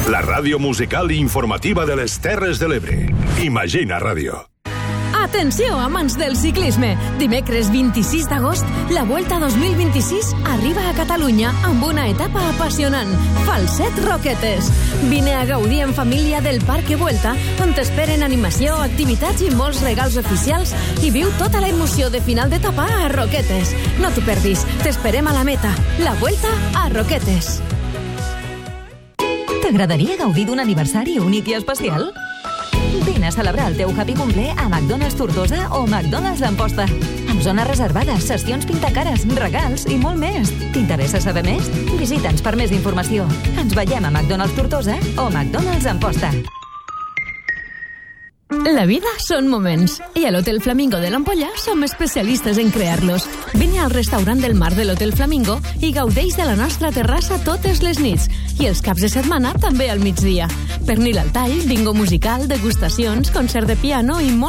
La ràdio musical i informativa de les Terres de l'Ebre. Imagina Ràdio. Atenció, amants del ciclisme! Dimecres 26 d'agost, la Vuelta 2026 arriba a Catalunya amb una etapa apassionant, Falset Roquetes. Vine a gaudir en família del Parque Vuelta, on t'esperen animació, activitats i molts regals oficials i viu tota la emoció de final d'etapa a Roquetes. No t'ho perdis, t'esperem a la meta. La Vuelta a Roquetes. T'agradaria gaudir d'un aniversari únic i especial? Vine a celebrar el teu happy cumple a McDonald's Tortosa o McDonald's Amposta. Amb zones reservades, sessions pintacares, regals i molt més. T'interessa saber més? Visita'ns per més informació. Ens veiem a McDonald's Tortosa o McDonald's Amposta. La vida són moments i a l'Hotel Flamingo de l'Ampolla som especialistes en crear-los. Vine al restaurant del mar de l'Hotel Flamingo i gaudeix de la nostra terrassa totes les nits i els caps de setmana també al migdia. Pernil al tall, bingo musical, degustacions, concert de piano i molt